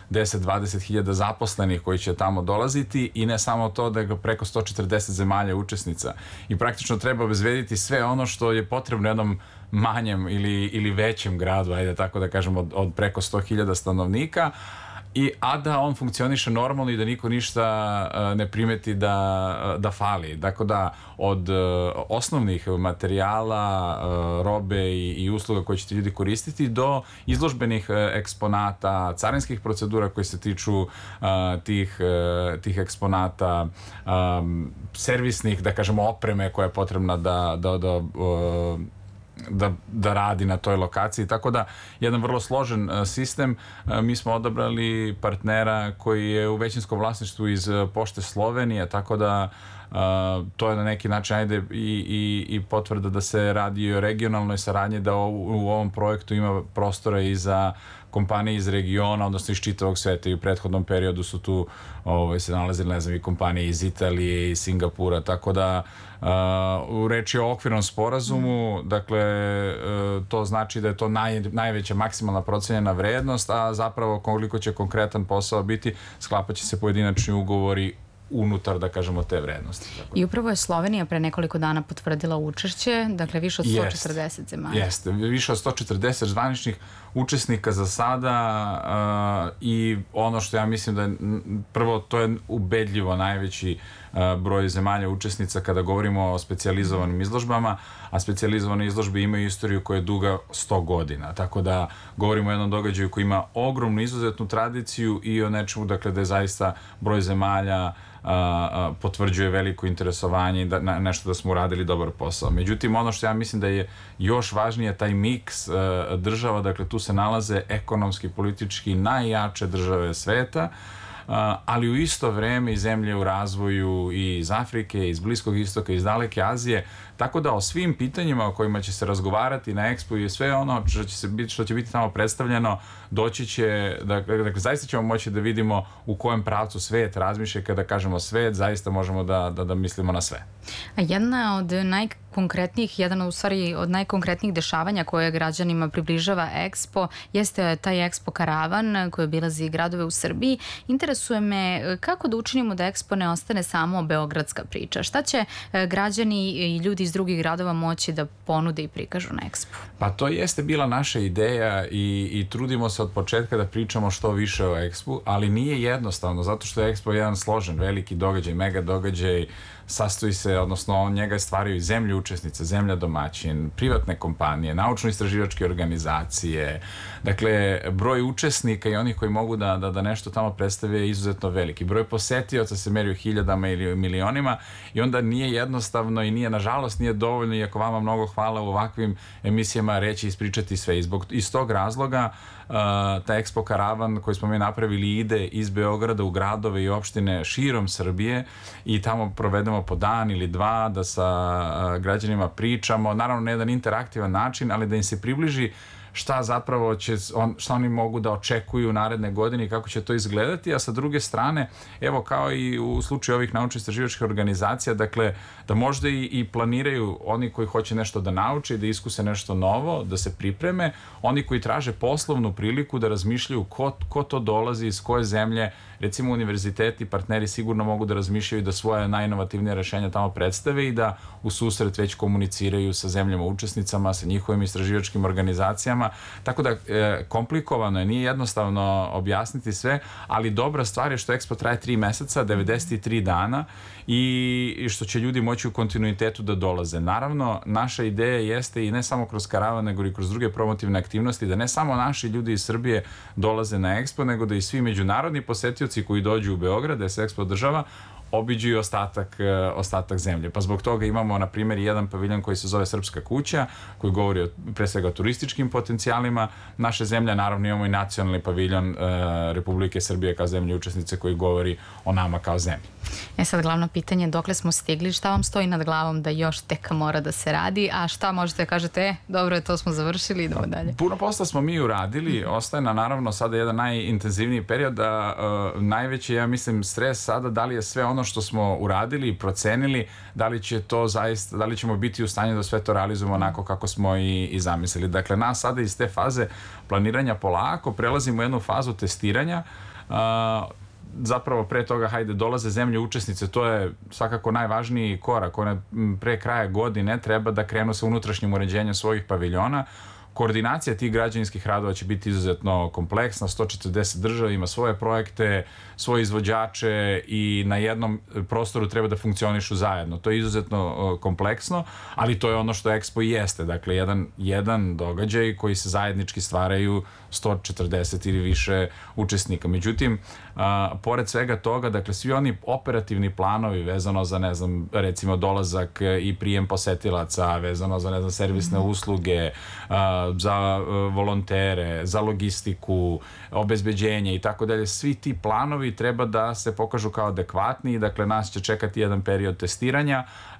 10-20 hiljada zaposlenih koji će tamo dolaziti i ne samo to, da je preko 140 zemalja učesnica. I praktično treba obezbediti sve ono što je potrebno jednom manjem ili većem gradu, ajde tako da kažem, od preko 100.000 stanovnika, a da on funkcioniše normalno i da niko ništa ne primeti da fali. Dakle, da od osnovnih materijala, robe i usluga koje će ti ljudi koristiti do izložbenih eksponata, carinskih procedura koje se tiču tih eksponata, servisnih, da kažemo, opreme koja je potrebna da radi na toj lokaciji, tako da jedan vrlo složen sistem. Mi smo odabrali partnera koji je u većinskom vlasništvu iz Pošte Slovenije, tako da to je na neki način i potvrda da se radi o regionalnoj saradnji, da u ovom projektu ima prostora i za kompanije iz regiona, odnosno iz čitavog sveta. I u prethodnom periodu su tu se nalazili, ne znam, i kompanije iz Italije i Singapura, tako da reč je o okvirnom sporazumu. Dakle, to znači da je to najveća maksimalna procenjena vrednost, a zapravo koliko će konkretan posao biti, sklapaće se pojedinačni ugovori unutar, da kažemo, te vrednosti. I upravo je Slovenija pre nekoliko dana potvrdila učešće, dakle više od 140 zemalja. Jeste, više od 140 zvaničnih učesnika za sada i ono što ja mislim da je, prvo, to je ubedljivo najveći broj zemalja učesnica kada govorimo o specijalizovanim izložbama, a specijalizovane izložbe imaju istoriju koja je duga 100 godina. Tako da govorimo o jednom događaju koji ima ogromnu, izuzetnu tradiciju i o nečemu, dakle, da je zaista broj zemalja potvrđuje veliko interesovanje i nešto da smo uradili dobar posao. Međutim, ono što ja mislim da je još važnije, taj miks država, dakle, tu se nalaze ekonomski, politički najjače države sveta, ali u isto vreme i zemlje u razvoju i iz Afrike, iz Bliskog istoka, iz Daleke Azije, tako da o svim pitanjima o kojima će se razgovarati na Expo i sve ono što će biti tamo predstavljeno, doći će, dakle, zaista ćemo moći da vidimo u kojem pravcu svet razmišlja. Kada kažemo svet, zaista možemo da mislimo na sve. A jedna od najkonkretnijih dešavanja koje građanima približava Expo jeste taj Expo karavan koji obilazi gradove u Srbiji. Interesuje me kako da učinimo da Expo ne ostane samo beogradska priča. Šta će građani i ljudi iz drugih gradova moći da ponude i prikažu na Expo? Pa to jeste bila naša ideja i trudimo se od početka da pričamo što više o Expo, ali nije jednostavno, zato što je Expo jedan složen, veliki događaj, mega događaj, sastoji se, odnosno njega stvaraju zemlje učesnice, zemlja domaćin, privatne kompanije, naučno-istraživačke organizacije. Dakle, broj učesnika i onih koji mogu da nešto tamo predstave je izuzetno veliki. Broj posetioca se meri u hiljadama ili milionima i onda nije jednostavno i nažalost nije dovoljno, iako vama mnogo hvala, u ovakvim emisijama reći i ispričati sve. Iz tog razloga ta Expo karavan koji smo mi napravili ide iz Beograda u gradove i opštine širom Srbije i tamo provedemo po dan ili dva, da sa građanima pričamo, naravno na jedan interaktivan način, ali da im se približi šta zapravo šta oni mogu da očekuju naredne godine i kako će to izgledati, a sa druge strane, evo, kao i u slučaju ovih naučno-istraživačkih organizacija, dakle, da možda i planiraju oni koji hoće nešto da nauče i da iskuse nešto novo, da se pripreme, oni koji traže poslovnu priliku da razmišljaju ko to dolazi, iz koje zemlje, recimo univerziteti, partneri sigurno mogu da razmišljaju i da svoje najinovativnije rešenja tamo predstave i da u susret već komuniciraju sa zemljama učesnicama, sa njihovim istraživačkim organizacijama. Tako da komplikovano je, nije jednostavno objasniti sve, ali dobra stvar je što Expo traje 3 meseca, 93 dana i što će ljudi moći u kontinuitetu da dolaze. Naravno, naša ideja jeste i ne samo kroz karavan, nego i kroz druge promotivne aktivnosti, da ne samo naši ljudi iz Srbije dolaze na Expo, nego da i svi međunarodni posetioci koji dođu u Beograd, da se Expo održava, obiđu i ostatak zemlje. Pa zbog toga imamo, na primjer, jedan paviljon koji se zove Srpska kuća, koji govori pre svega o turističkim potencijalima naše zemlje. Naravno, imamo i nacionalni paviljon Republike Srbije kao zemlje učesnice koji govori o nama kao zemlji. Sad glavno pitanje, dokle smo stigli, šta vam stoji nad glavom da još tek mora da se radi, a šta možete da kažete, dobro je, to smo završili, idemo dalje. Puno posla smo mi uradili, ostaje na, naravno, sada jedan najintenzivniji period, najveći, ja mislim, stres sada, da li je sve ono što smo uradili i procenili, da li ćemo biti u stanju da sve to realizujemo onako kako smo i zamislili. Dakle, nas sada iz te faze planiranja polako prelazimo u jednu fazu testiranja, zapravo pre toga, hajde, dolaze zemlje učesnice, to je svakako najvažniji korak. One pre kraja godine treba da krenu sa unutrašnjim uređenjem svojih paviljona. Koordinacija tih građevinskih radova će biti izuzetno kompleksna, 140 država ima svoje projekte, svoje izvođače i na jednom prostoru treba da funkcionišu zajedno. To je izuzetno kompleksno, ali to je ono što Expo i jeste. Dakle, jedan događaj koji se zajednički stvaraju 140 ili više učesnika. Međutim, pored svega toga, dakle, svi oni operativni planovi vezano za, ne znam, recimo dolazak i prijem posetilaca, vezano za, ne znam, servisne usluge, za volontere, za logistiku, obezbeđenje i tako dalje, svi ti planovi treba da se pokažu kao adekvatni i dakle nas će čekati jedan period testiranja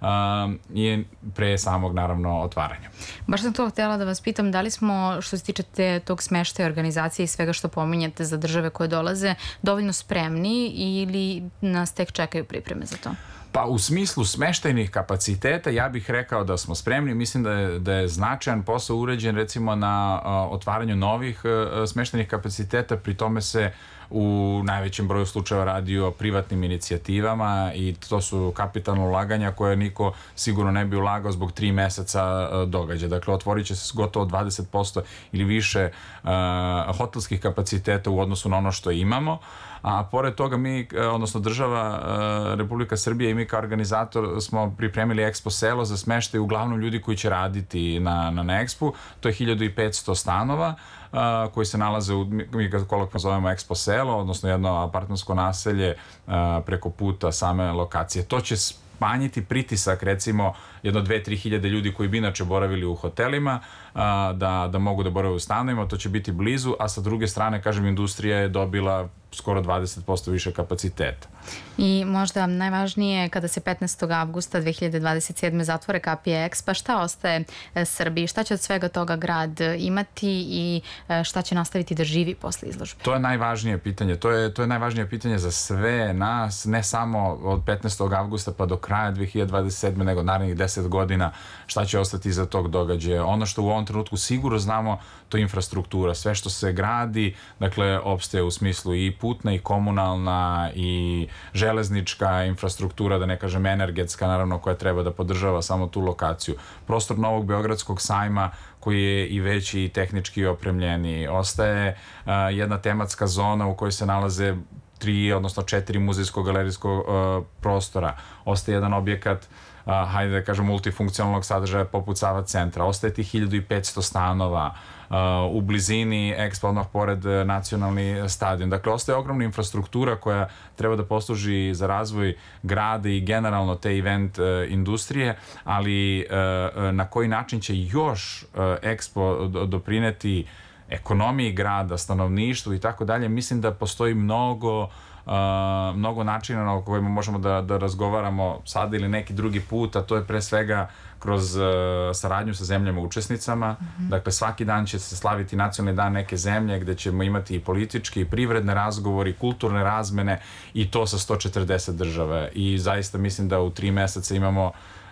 i pre samog naravno otvaranja. Baš sam to htjela da vas pitam, da li smo što se tiče tog smeštaja organizacije i svega što pominjate za države koje dolaze dovoljno spremni ili nas tek čekaju pripreme za to? Pa u smislu smeštajnih kapaciteta ja bih rekao da smo spremni. Mislim da je značajan posao urađen recimo na otvaranju novih smeštajnih kapaciteta, pri tome se u najvećem broju slučajeva radi o privatnim inicijativama i to su kapitalna ulaganja koje niko sigurno ne bi ulagao zbog 3 meseca događaja. Dakle, otvorit će se gotovo 20% ili više hotelskih kapaciteta u odnosu na ono što imamo. A pored toga mi, odnosno država Republika Srbija i mi kao organizator smo pripremili Expo selo za smeštaj uglavnom ljudi koji će raditi na Expo. To je 1500 stanova koji se nalaze mi ga kolokvijalno zovemo Expo selo, odnosno jedno apartmansko naselje preko puta same lokacije. To će smanjiti pritisak, recimo, jedno 2-3 hiljade ljudi koji bi inače boravili u hotelima, da mogu da borave u stanovima, to će biti blizu, a sa druge strane, kažem, industrija je dobila skoro 20% više kapaciteta. I možda najvažnije, kada se 15. avgusta 2027. zatvore kapije Expa, šta ostaje Srbiji? Šta će od svega toga grad imati i šta će nastaviti da živi posle izložbe? To je najvažnije pitanje. To je najvažnije pitanje za sve nas, ne samo od 15. avgusta pa do kraja 2027. nego narednih 10 godina šta će ostati iza tog događaja. Ono što u ovom trenutku sigurno znamo, to je infrastruktura. Sve što se gradi, dakle, opstaje u smislu i putna i komunalna i železnička infrastruktura, da ne kažem energetska, naravno, koja treba da podržava samo tu lokaciju. Prostor Novog Beogradskog sajma koji je i veći i tehnički opremljeni. Ostaje jedna tematska zona u kojoj se nalaze 3, odnosno 4 muzejsko-galerijskog prostora. Ostaje jedan objekat, hajde da kažem, multifunkcionalnog sadržaja poput Sava centra. Ostaje ti 1500 stanova, u blizini Expo, odmah pored nacionalni stadion. Dakle, ostaje ogromna infrastruktura koja treba da posluži za razvoj grada i generalno te event industrije, ali na koji način će još Expo doprineti ekonomiji grada, stanovništvu i tako dalje, mislim da postoji mnogo načina na kojima možemo da razgovaramo sada ili neki drugi put, a to je pre svega kroz saradnju sa zemljama učesnicama. Dakle, svaki dan će se slaviti nacionalni dan neke zemlje gde ćemo imati i političke i privredne razgovore i kulturne razmene i to sa 140 država. I zaista mislim da u 3 meseca imamo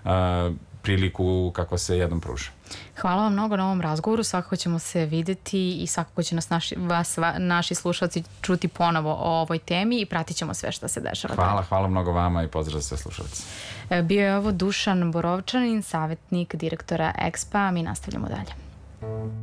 priliku kakva se jednom pruža. Hvala vam mnogo na ovom razgovoru, svakako ćemo se videti i svakako će nas naši slušalci čuti ponovo o ovoj temi i pratit ćemo sve što se dešava. Hvala mnogo vama i pozdrav za sve slušalci. Bio je ovo Dušan Borovčanin, savjetnik direktora Expa, mi nastavljamo dalje.